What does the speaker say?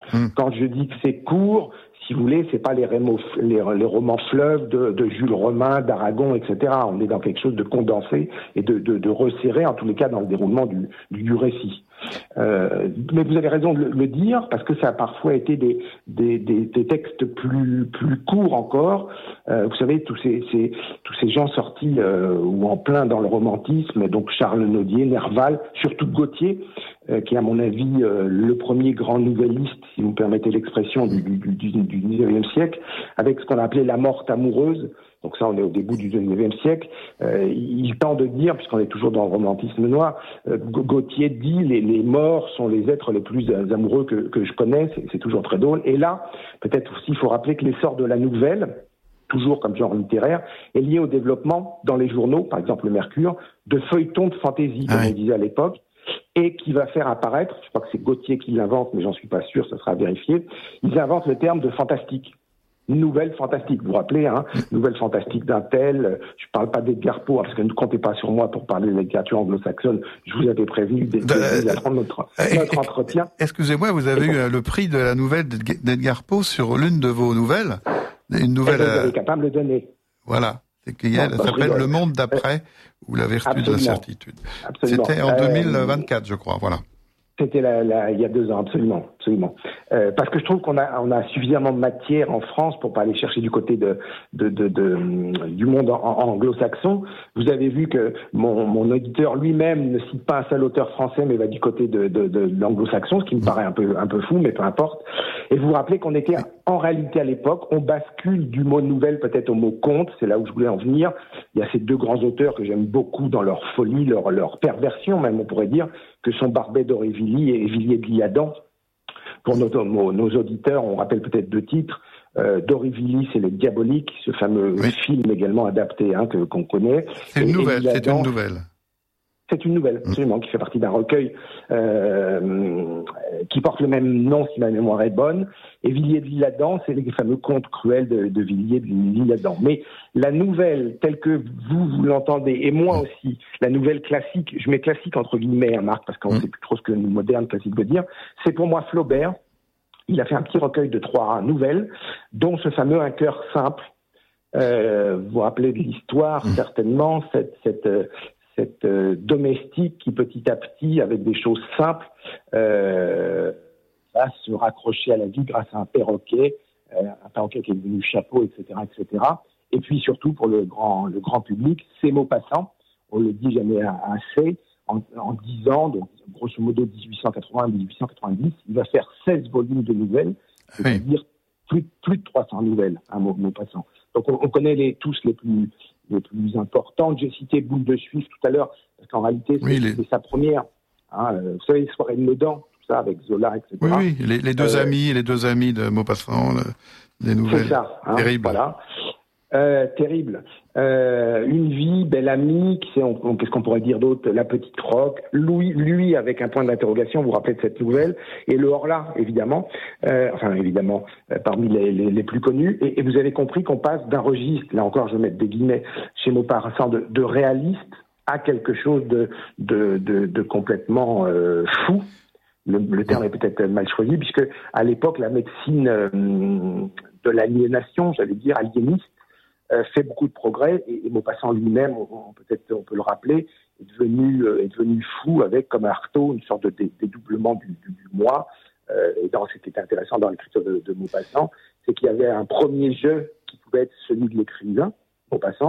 Quand je dis que c'est court, si vous voulez, c'est pas les romans fleuves de Jules Romain, d'Aragon, etc. On est dans quelque chose de condensé et de resserré, en tous les cas, dans le déroulement du récit. Mais vous avez raison de le dire, parce que ça a parfois été des textes plus courts encore. Vous savez, tous ces gens sortis ou en plein dans le romantisme, donc Charles Nodier, Nerval, surtout Gautier, qui est à mon avis le premier grand nouvelliste, si vous me permettez l'expression, du 19e siècle, avec ce qu'on a appelé la morte amoureuse. Donc ça, on est au début du 19e siècle. Il tend de dire, puisqu'on est toujours dans le romantisme noir, Gautier dit les morts sont les êtres les plus amoureux que je connais. C'est toujours très drôle. Et là, peut-être aussi, il faut rappeler que l'essor de la nouvelle, toujours comme genre littéraire, est lié au développement dans les journaux, par exemple le Mercure, de feuilletons de fantaisie, comme on disait à l'époque, et qui va faire apparaître, je crois que c'est Gautier qui l'invente, mais j'en suis pas sûr, ça sera vérifié, ils inventent le terme de fantastique. Nouvelle fantastique, vous vous rappelez, nouvelle fantastique d'un tel, je parle pas d'Edgar Poe, parce que ne comptez pas sur moi pour parler de la littérature anglo-saxonne, je vous avais prévenu d'apprendre notre entretien. Excusez-moi, vous avez eu le prix de la nouvelle d'Edgar Poe sur l'une de vos nouvelles. Une nouvelle. Vous êtes capable de le donner. Voilà. Ça s'appelle Le Monde d'après, ou La Vertu de l'incertitude. C'était en 2024, je crois, voilà. C'était il y a 2 ans, absolument. Parce que je trouve qu'on a suffisamment de matière en France pour pas aller chercher du côté du monde anglo-saxon. Vous avez vu que mon auditeur lui-même ne cite pas un seul auteur français, mais va du côté de l'anglo-saxon, ce qui me paraît un peu fou, mais peu importe. Et vous vous rappelez qu'on était en réalité à l'époque, on bascule du mot nouvelle peut-être au mot conte, c'est là où je voulais en venir. Il y a ces 2 grands auteurs que j'aime beaucoup dans leur folie, leur perversion même, on pourrait dire, que sont Barbey d'Aurevilly et Villiers de l'Isle-Adam. Pour nos auditeurs, on rappelle peut-être 2 titres. d'Aurevilly, c'est Le Diabolique, ce fameux film également adapté qu'on connaît. C'est une nouvelle. C'est une nouvelle, absolument, qui fait partie d'un recueil qui porte le même nom, si ma mémoire est bonne. Et Villiers de l'Isle-Adam, c'est les fameux contes cruels de Villiers de l'Isle-Adam. Mais la nouvelle, telle que vous l'entendez, et moi aussi, la nouvelle classique, je mets classique entre guillemets, Marc, parce qu'on ne sait plus trop ce que le moderne classique veut dire, c'est pour moi Flaubert. Il a fait un petit recueil de 3 nouvelles, dont ce fameux Un cœur simple. Vous vous rappelez de l'histoire, certainement, cette domestique qui petit à petit, avec des choses simples, va se raccrocher à la vie grâce à un perroquet qui est devenu chapeau, etc., etc. Et puis surtout pour le grand public, c'est Maupassant. On le dit jamais assez. En 10 ans, donc grosso modo 1880-1890, il va faire 16 volumes de nouvelles, c'est-à-dire plus de 300 nouvelles, Maupassant. Donc on connaît tous les plus importantes. J'ai cité Boule de Suif tout à l'heure, parce qu'en réalité, c'est sa première. Vous savez, les soirées de Meudon, tout ça, avec Zola, etc. Oui, les deux amis de Maupassant, des nouvelles terribles. Voilà. Terrible. Une vie, Belle Amie, qu'est-ce qu'on pourrait dire d'autre? La Petite Roque, lui avec un point d'interrogation, vous vous rappelez de cette nouvelle, et le Horla, évidemment, parmi les plus connus, et vous avez compris qu'on passe d'un registre, là encore je vais mettre des guillemets, chez Maupassant, de réaliste à quelque chose de complètement fou. Le terme est peut-être mal choisi, puisque à l'époque, la médecine de l'aliénation, j'allais dire aliéniste, fait beaucoup de progrès, et Maupassant lui-même, on peut le rappeler, est devenu fou avec comme arteau une sorte de dédoublement du moi. Et ce qui était intéressant dans l'écriture de Maupassant, c'est qu'il y avait un premier jeu qui pouvait être celui de l'écrivain, Maupassant,